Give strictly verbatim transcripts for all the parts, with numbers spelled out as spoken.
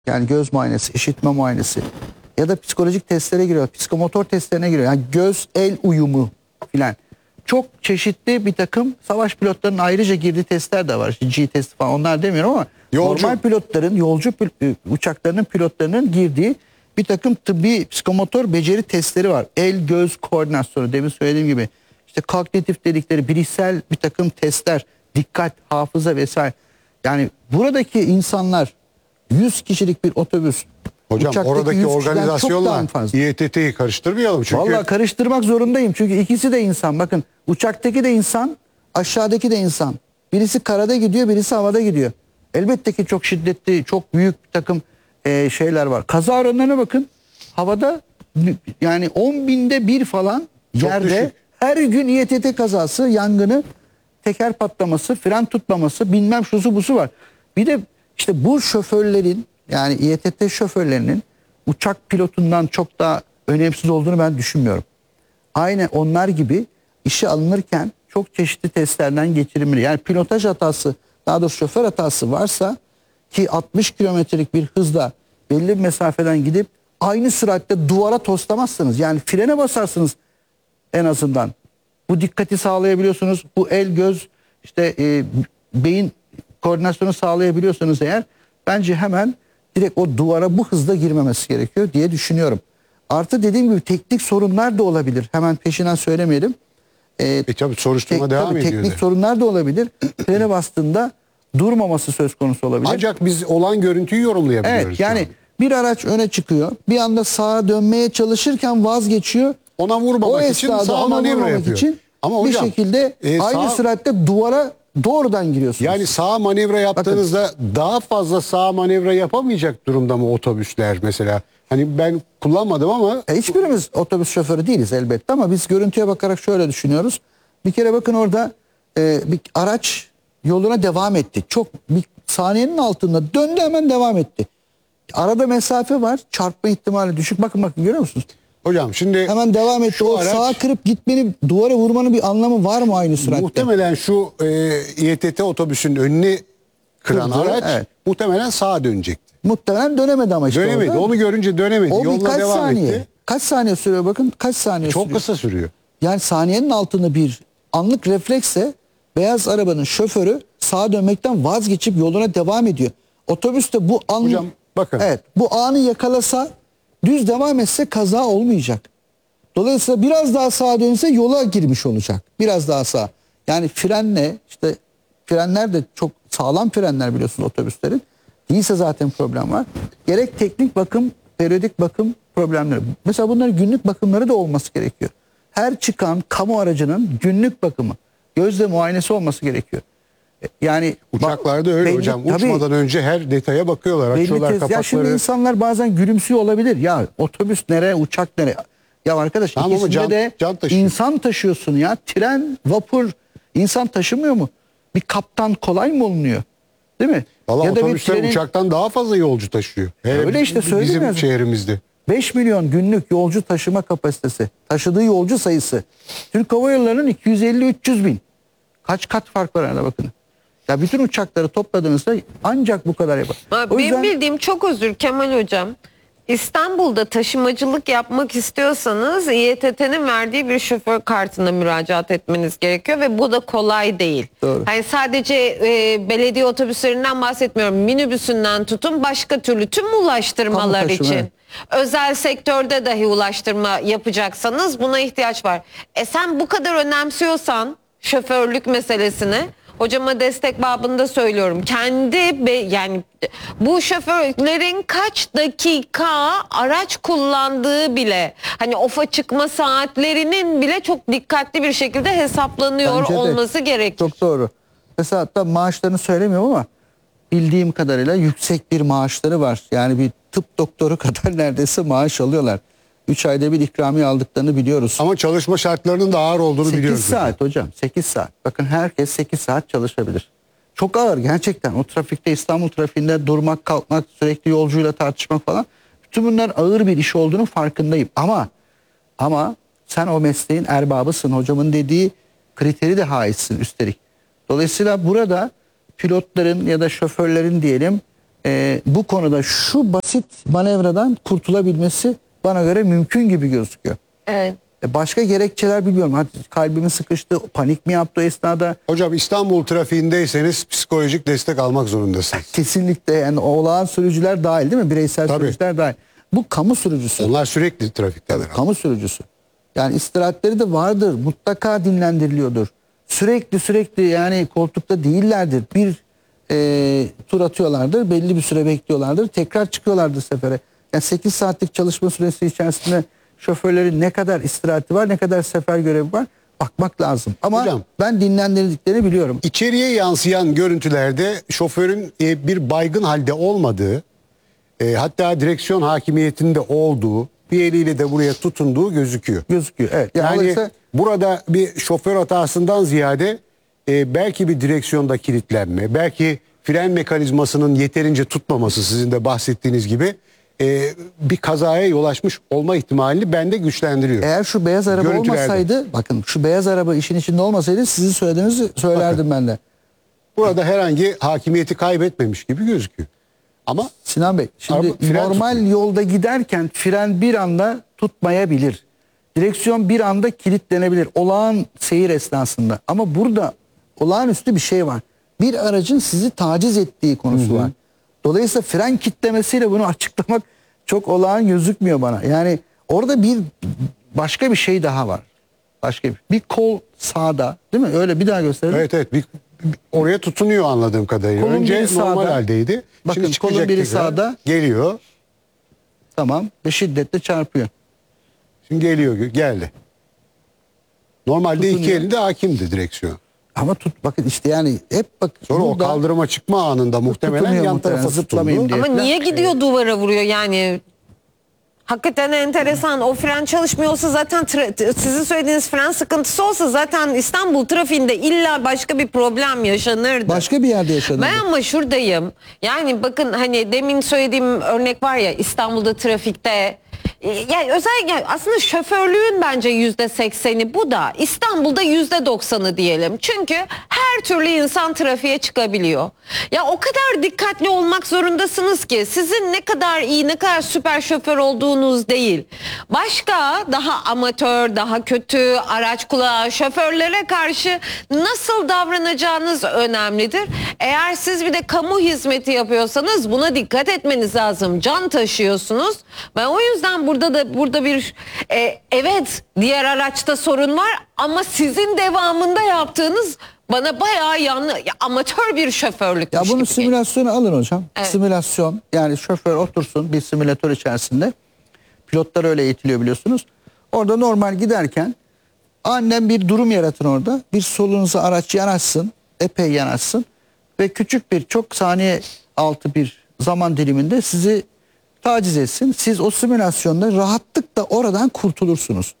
Yani göz muayenesi, işitme muayenesi ya da psikolojik testlere giriyor, psikomotor testlerine giriyor. Yani göz el uyumu filan. Çok çeşitli bir takım savaş pilotlarının ayrıca girdiği testler de var. G testi falan onlar demiyorum ama yolcu. Normal pilotların, yolcu uçaklarının pilotlarının girdiği bir takım tıbbi psikomotor beceri testleri var. El göz koordinasyonu, demin söylediğim gibi işte kognitif dedikleri bilişsel bir takım testler, dikkat, hafıza vesaire. Yani buradaki insanlar yüz kişilik bir otobüs. Hocam oradaki organizasyonla İ E T T'yi karıştırmayalım çünkü. Vallahi karıştırmak zorundayım çünkü ikisi de insan. Bakın uçaktaki de insan, aşağıdaki de insan. Birisi karada gidiyor, birisi havada gidiyor. Elbette ki çok şiddetli, çok büyük bir takım e, şeyler var. Kaza oranlarına bakın. Havada yani on binde bir falan çok yerde düşük. Her gün İ E T T kazası, yangını, teker patlaması, fren tutmaması, bilmem şusu busu var. Bir de işte bu şoförlerin, yani İ E T T şoförlerinin uçak pilotundan çok daha önemsiz olduğunu ben düşünmüyorum. Aynı onlar gibi işe alınırken çok çeşitli testlerden geçirilmeli. Yani pilotaj hatası, daha doğrusu şoför hatası varsa ki altmış kilometrelik bir hızla belli bir mesafeden gidip aynı süratle duvara toslamazsınız. Yani frene basarsınız en azından. Bu dikkati sağlayabiliyorsunuz. Bu el göz işte e, beyin koordinasyonu sağlayabiliyorsanız eğer bence hemen direkt o duvara bu hızla girmemesi gerekiyor diye düşünüyorum. Artı dediğim gibi teknik sorunlar da olabilir. Hemen peşinden söylemeyelim. Ee, e tabii soruşturma tek, devam tabii, ediyor. Teknik de. sorunlar da olabilir. Frene bastığında durmaması söz konusu olabilir. Ancak biz olan görüntüyü yorumlayabiliyoruz. Evet yani bir araç öne çıkıyor. Bir anda sağa dönmeye çalışırken vazgeçiyor. Ona vurmamak o için sağ manevra yapıyor. Için Ama hocam, bir şekilde e, aynı sağ, süratle duvara doğrudan giriyorsunuz. Yani sağ manevra yaptığınızda bakın, daha fazla sağ manevra yapamayacak durumda mı otobüsler mesela? Hani ben kullanmadım ama... E, hiçbirimiz otobüs şoförü değiliz elbette ama biz görüntüye bakarak şöyle düşünüyoruz. Bir kere bakın orada e, bir araç yoluna devam etti. Çok bir saniyenin altında döndü, hemen devam etti. Arada mesafe var, çarpma ihtimali düşük. Bakın bakın görüyor musunuz? Hocam şimdi hemen devam etti. O araç, sağa kırıp gitmenin, duvara vurmanın bir anlamı var mı aynı süratte? Muhtemelen şu e, İ E T T otobüsün önünü kıran Kırdı, araç evet. muhtemelen sağa dönecekti. Muhtemelen dönemedi ama işte dönemedi. orada. Onu görünce dönemedi. O Yoluna devam saniye. etti. Kaç saniye sürüyor bakın? Kaç saniye Çok sürüyor? kısa sürüyor. Yani saniyenin altında bir anlık refleksle beyaz arabanın şoförü sağa dönmekten vazgeçip yoluna devam ediyor. Otobüste bu an Hocam bakın. Evet, bu anı yakalasa, düz devam etse kaza olmayacak. Dolayısıyla biraz daha sağa dönse yola girmiş olacak. Biraz daha sağ. Yani frenle işte frenler de çok sağlam frenler biliyorsunuz otobüslerin. Değilse zaten problem var. Gerek teknik bakım, periyodik bakım problemleri. Mesela bunların günlük bakımları da olması gerekiyor. Her çıkan kamu aracının günlük bakımı, gözle muayenesi olması gerekiyor. Yani uçaklarda öyle belli, hocam. Uçmadan tabii, önce her detaya bakıyorlar. Açıyorlar kapakları. Ya şimdi insanlar bazen gülümsüyor olabilir. Ya otobüs nereye, uçak nereye? Ya arkadaş tamam, ikisinde can, de can insan taşıyorsun ya. Tren, vapur insan taşımıyor mu? Bir kaptan kolay mı olunuyor? Değil mi? Valla ya otobüsler trenin... uçaktan daha fazla yolcu taşıyor. Hele öyle işte söyleyeyim bizim şehrimizde. beş milyon günlük yolcu taşıma kapasitesi, taşıdığı yolcu sayısı. Türk Hava Yolları'nın iki yüz elli üç yüz bin. Kaç kat fark var arada bakın. Ya bütün uçakları topladığınızda ancak bu kadar yapar. Ha, o benim yüzden... bildiğim çok özür Kemal Hocam. İstanbul'da taşımacılık yapmak istiyorsanız İ E T T'nin verdiği bir şoför kartına müracaat etmeniz gerekiyor ve bu da kolay değil. Doğru. Yani sadece e, belediye otobüslerinden bahsetmiyorum. Minibüsünden tutun başka türlü tüm ulaştırmalar taşıma, için. evet. Özel sektörde dahi ulaştırma yapacaksanız buna ihtiyaç var. E sen bu kadar önemsiyorsan şoförlük meselesini, hocama destek babında söylüyorum. Kendi be, yani bu şoförlerin kaç dakika araç kullandığı bile, hani ofa çıkma saatlerinin bile çok dikkatli bir şekilde hesaplanıyor olması gerekir. Çok doğru. Mesela hatta maaşlarını söylemiyorum ama bildiğim kadarıyla yüksek bir maaşları var. Yani bir tıp doktoru kadar neredeyse maaş alıyorlar. üç ayda bir ikramiye aldıklarını biliyoruz. Ama çalışma şartlarının da ağır olduğunu biliyoruz. sekiz saat hocam. sekiz saat. Bakın herkes sekiz saat çalışabilir. Çok ağır gerçekten. O trafikte, İstanbul trafiğinde durmak, kalkmak, sürekli yolcuyla tartışmak falan. Bütün bunlar ağır bir iş olduğunu farkındayım. Ama ama sen o mesleğin erbabısın. Hocamın dediği kriteri de haizsin üstelik. Dolayısıyla burada pilotların ya da şoförlerin diyelim e, bu konuda şu basit manevradan kurtulabilmesi bana göre mümkün gibi gözüküyor. Evet. E, başka gerekçeler bilmiyorum. Hadi kalbimi sıkıştı, panik mi yaptı o esnada? Hocam İstanbul trafiğindeyseniz psikolojik destek almak zorundasınız. Kesinlikle, yani olağan sürücüler dahil değil mi? Bireysel Tabii. sürücüler dahil. Bu kamu sürücüsü. Onlar sürekli trafikteler. Kamu sürücüsü. Yani istirahatleri de vardır. Mutlaka dinlendiriliyordur. Sürekli sürekli yani koltukta değillerdir. Bir e, tur atıyorlardır. Belli bir süre bekliyorlardır. Tekrar çıkıyorlardır sefere. Yani sekiz saatlik çalışma süresi içerisinde şoförlerin ne kadar istirahati var, ne kadar sefer görevi var bakmak lazım. Ama Hocam, ben dinlendirdiklerini biliyorum. İçeriye yansıyan görüntülerde şoförün e, bir baygın halde olmadığı, e, hatta direksiyon hakimiyetinde olduğu, bir eliyle de buraya tutunduğu gözüküyor. Gözüküyor. Evet. Yani, Yani dolayısıyla burada bir şoför hatasından ziyade e, belki bir direksiyonda kilitlenme, belki fren mekanizmasının yeterince tutmaması, sizin de bahsettiğiniz gibi e, bir kazaya yol açmış olma ihtimalini bende güçlendiriyor. eğer şu beyaz araba Görüntülerde. olmasaydı, bakın şu beyaz araba işin içinde olmasaydı sizin söylediğinizi söylerdim ben de. Burada herhangi hakimiyeti kaybetmemiş gibi gözüküyor. Ama Sinan Bey, şimdi Araba fren normal tutuyor. yolda giderken fren bir anda tutmayabilir. Direksiyon bir anda kilitlenebilir. Olağan seyir esnasında. Ama burada olağanüstü bir şey var. Bir aracın sizi taciz ettiği konusu var. Dolayısıyla fren kitlemesiyle bunu açıklamak çok olağan gözükmüyor bana. Yani orada bir başka bir şey daha var. Başka bir, bir kol sağda, değil mi? Öyle bir daha gösterelim. evet evet bir, bir- oraya tutunuyor anladığım kadarıyla. Kolun Önce biri normal sağda. haldeydi. Bakın, Şimdi kolun çıkacak biri tekrar. sağda. Geliyor. Tamam. Ve şiddetle çarpıyor. Şimdi geliyor. Geldi. Normalde iki Tutunuyor. elinde hakimdi direksiyon. Ama tut bakın işte yani hep bak Sonra o burada kaldırıma çıkma anında muhtemelen tutunuyor yan muhtemelen, tarafa zıplamayayım tutundu. diye. Ama Fren- niye gidiyor duvara vuruyor yani? Hakikaten enteresan. O fren çalışmıyorsa zaten tra- sizin söylediğiniz fren sıkıntısı olsa zaten İstanbul trafiğinde illa başka bir problem yaşanırdı. başka bir yerde yaşanıyor. Ben ama şuradayım. Yani bakın hani demin söylediğim örnek var ya İstanbul'da trafikte. e, Yani özellikle aslında şoförlüğün bence yüzde sekseni bu da İstanbul'da yüzde doksanı diyelim. Çünkü her türlü insan trafiğe çıkabiliyor. Ya o kadar dikkatli olmak zorundasınız ki sizin ne kadar iyi ne kadar süper şoför olduğunuz değil. Başka daha amatör daha kötü araç kullanan şoförlere karşı nasıl davranacağınız önemlidir. Eğer siz bir de kamu hizmeti yapıyorsanız buna dikkat etmeniz lazım. Can taşıyorsunuz. Ben o yüzden burada da burada bir e, evet diğer araçta sorun var ama sizin devamında yaptığınız bana bayağı yanlı ya, amatör bir şoförlük. Ya bunu simülasyona alın hocam. Evet. Simülasyon, yani şoför otursun bir simülatör içerisinde. Pilotlar öyle eğitiliyor biliyorsunuz. Orada normal giderken annem bir durum yaratın orada. Bir solunuza araç yanaşsın, epey yanaşsın ve küçük bir çok saniye altı bir zaman diliminde sizi taciz etsin. Siz o simülasyonda rahatlıkla oradan kurtulursunuz.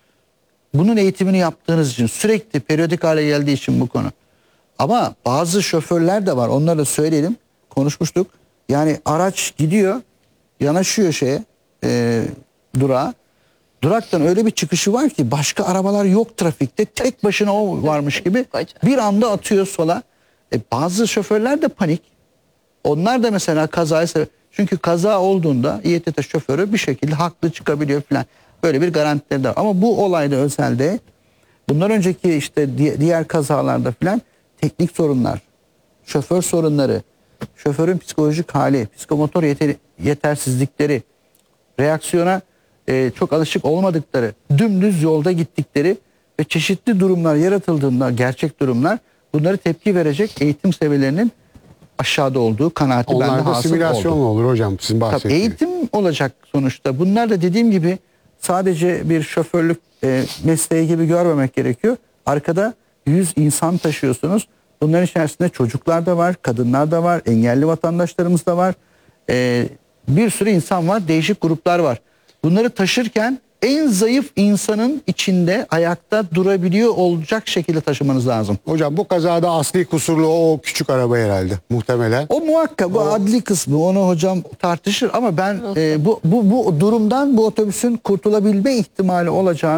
Bunun eğitimini yaptığınız için, sürekli periyodik hale geldiği için bu konu. Ama bazı şoförler de var, onları da söyleyelim, konuşmuştuk. Yani araç gidiyor, yanaşıyor şeye, e, durağa. Duraktan öyle bir çıkışı var ki başka arabalar yok trafikte, tek başına o varmış gibi bir anda atıyor sola. E, bazı şoförler de panik. Onlar da mesela kazaya sebep. Çünkü kaza olduğunda İ T T şoförü bir şekilde haklı çıkabiliyor falan. Böyle bir garantileri de var. Ama bu olayda özelde, bundan önceki işte di- diğer kazalarda falan teknik sorunlar, şoför sorunları, şoförün psikolojik hali, psikomotor yeter- yetersizlikleri, reaksiyona e, çok alışık olmadıkları, dümdüz yolda gittikleri ve çeşitli durumlar yaratıldığında, gerçek durumlar, bunları tepki verecek eğitim seviyelerinin aşağıda olduğu kanaati bende Onlar da hasıl simülasyon oldu. olur hocam sizin Tabii bahsettiğiniz. eğitim olacak sonuçta. Bunlar da dediğim gibi sadece bir şoförlük e, mesleği gibi görmemek gerekiyor. Arkada yüz insan taşıyorsunuz. Bunların içerisinde çocuklar da var, kadınlar da var, engelli vatandaşlarımız da var. E, bir sürü insan var, değişik gruplar var. Bunları taşırken en zayıf insanın içinde ayakta durabiliyor olacak şekilde taşımanız lazım. Hocam bu kazada asli kusurlu o küçük araba herhalde muhtemelen. O muhakkak, bu adli kısmı, onu hocam tartışır ama ben e, bu, bu bu durumdan bu otobüsün kurtulabilme ihtimali olacağını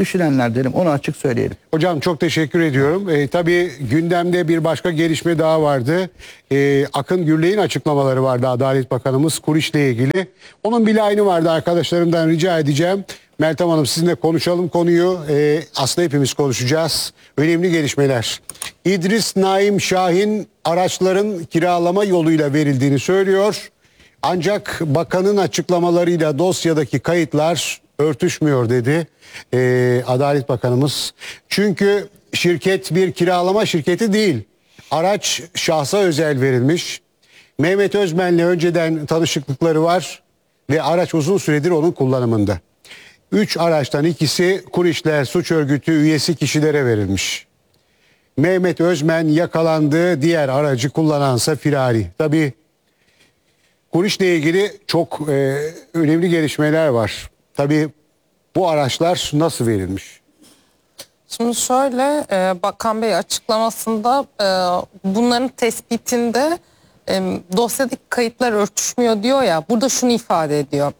düşünenler derim. Onu açık söyleyelim. Hocam çok teşekkür ediyorum. E, tabii gündemde bir başka gelişme daha vardı. E, Akın Gürley'in açıklamaları vardı Adalet Bakanımız Kuriş'le ilgili. Onun bir line'ı vardı, arkadaşlarımdan rica edeceğim. Meltem Hanım sizinle konuşalım konuyu. E, aslında hepimiz konuşacağız. Önemli gelişmeler. İdris Naim Şahin araçların kiralama yoluyla verildiğini söylüyor. Ancak bakanın açıklamalarıyla dosyadaki kayıtlar örtüşmüyor dedi ee, Adalet Bakanımız. Çünkü şirket bir kiralama şirketi değil. Araç şahsa özel verilmiş. Mehmet Özmen'le önceden tanışıklıkları var ve araç uzun süredir onun kullanımında. Üç araçtan ikisi Kurişler Suç Örgütü üyesi kişilere verilmiş. Mehmet Özmen yakalandı, diğer aracı kullanansa firari. Tabii Kuriş'le ilgili çok e, önemli gelişmeler var. Tabii bu araçlar nasıl verilmiş? Şimdi şöyle, e, Bakan Bey açıklamasında e, bunların tespitinde e, dosyadaki kayıtlar örtüşmüyor diyor ya, burada şunu ifade ediyor.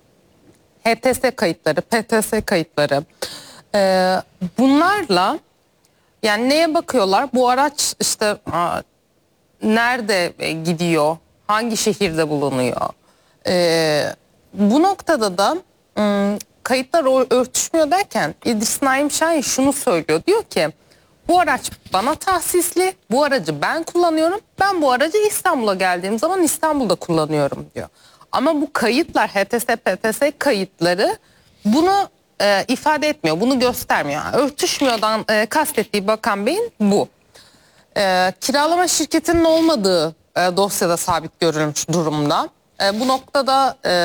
H T S kayıtları, P T S kayıtları, e, bunlarla yani neye bakıyorlar? Bu araç işte a, nerede e, gidiyor, hangi şehirde bulunuyor? E, bu noktada da m, kayıtlar örtüşmüyor derken İdris Naim Şahin şunu söylüyor. Diyor ki bu araç bana tahsisli, bu aracı ben kullanıyorum. Ben bu aracı İstanbul'a geldiğim zaman İstanbul'da kullanıyorum diyor. Ama bu kayıtlar, H T S, P T S kayıtları bunu e, ifade etmiyor, bunu göstermiyor. Yani örtüşmüyordan e, kastettiği Bakan Bey'in bu. E, kiralama şirketinin olmadığı e, dosyada sabit görülmüş durumda. E, bu noktada e,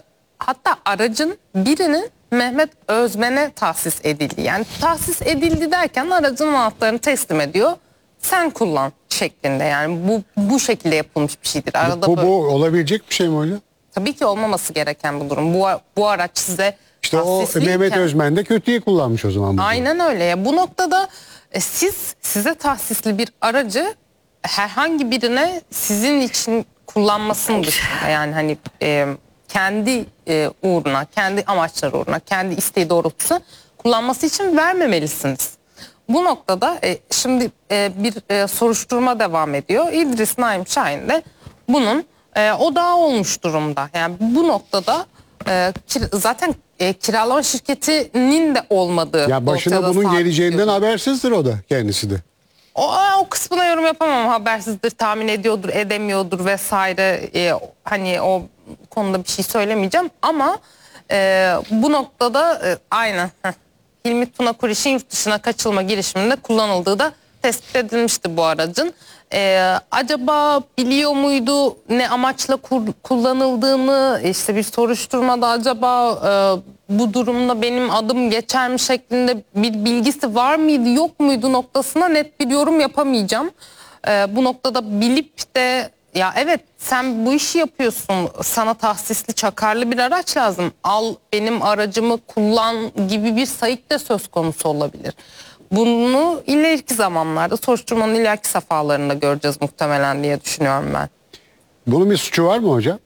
hatta aracın birinin Mehmet Özmen'e tahsis edildi. Yani tahsis edildi derken aracın anahtarını teslim ediyor. Sen kullan şeklinde, yani bu bu şekilde yapılmış bir şeydir. Arada Bu, böyle, bu olabilecek bir şey mi hocam? tabii ki olmaması gereken bu durum. Bu, bu araç size İşte o tahsisliyken- Mehmet Özmen de kötüye kullanmış o zaman. Bu Aynen öyle. Ya bu noktada e, siz size tahsisli bir aracı herhangi birine sizin için kullanmasını dışında, yani hani e, kendi e, uğruna, kendi amaçları uğruna, kendi isteği doğrultusunda kullanması için vermemelisiniz. Bu noktada e, şimdi e, bir e, soruşturma devam ediyor. İdris Naim Şahin de bunun e, odağı olmuş durumda. Yani bu noktada e, kir- zaten e, kiralama şirketinin de olmadığı Ya başına dosyada bunun sabit geleceğinden görülüyor. habersizdir o da kendisi de. O, o kısmına yorum yapamam. Habersizdir, tahmin ediyordur, edemiyordur vesaire. E, hani o konuda bir şey söylemeyeceğim ama e, bu noktada e, aynen heh, Hilmi Tuna Kuriş'in yurt dışına kaçılma girişiminde kullanıldığı da tespit edilmişti bu aracın. E, acaba biliyor muydu ne amaçla kur, kullanıldığını, işte bir soruşturmada acaba e, bu durumda benim adım geçer mi şeklinde bir bilgisi var mıydı yok muydu noktasına net bir yorum yapamayacağım. E, bu noktada bilip de ya evet sen bu işi yapıyorsun, sana tahsisli çakarlı bir araç lazım, al benim aracımı kullan gibi bir sayık da söz konusu olabilir. Bunu ileriki zamanlarda soruşturmanın ileriki safhalarında göreceğiz muhtemelen diye düşünüyorum ben. Bunun bir suçu var mı hocam?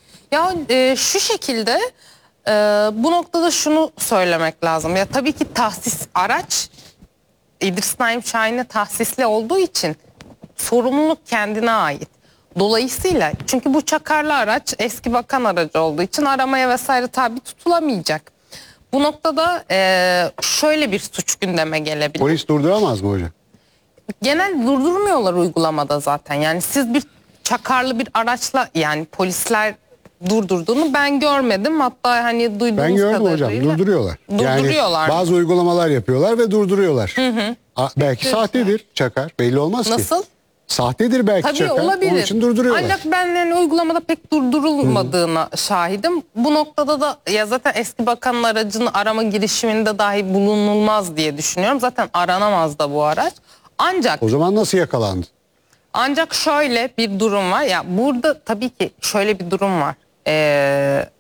Ya e, şu şekilde e, bu noktada şunu söylemek lazım. Ya tabii ki tahsis araç İdris Naim Şahin'e tahsisli olduğu için sorumluluk kendine ait. Dolayısıyla çünkü bu çakarlı araç eski bakan aracı olduğu için aramaya vesaire tabi tutulamayacak. Bu noktada e, şöyle bir suç gündeme gelebilir. Polis durduramaz mı hocam? Genel durdurmuyorlar uygulamada zaten. Yani siz bir çakarlı bir araçla, yani polisler durdurduğunu ben görmedim. Hatta hani duyduğumuz Ben gördüm hocam, kadarıyla durduruyorlar. Durduruyorlar. Yani bazı uygulamalar yapıyorlar ve durduruyorlar. Hı hı. Belki Peki. sahtedir çakar, belli olmaz ki. Nasıl? Sahtedir belki Tabii çakar, olabilir. onun için durduruyorlar. Ancak ben yani uygulamada pek durdurulmadığına şahidim. Bu noktada da ya zaten eski bakanın aracını arama girişiminde dahi bulunulmaz diye düşünüyorum. Zaten aranamaz da bu araç. Ancak O zaman nasıl yakalandı? ancak şöyle bir durum var. Ya burada tabii ki şöyle bir durum var. Ee,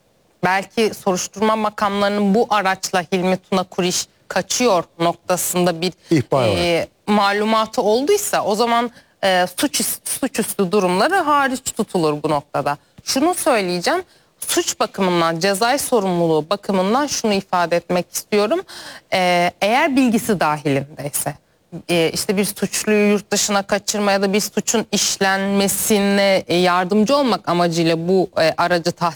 belki soruşturma makamlarının bu araçla Hilmi Tuna Kuriş kaçıyor noktasında bir İhbar var. e, malumatı olduysa o zaman e, suç, suçüstü durumları hariç tutulur bu noktada. Şunu söyleyeceğim. suç bakımından, cezai sorumluluğu bakımından şunu ifade etmek istiyorum. Ee, eğer bilgisi dahilindeyse, e, işte bir suçluyu yurt dışına kaçırma ya da bir suçun işlenmesine e, yardımcı olmak amacıyla bu e, aracı tahsis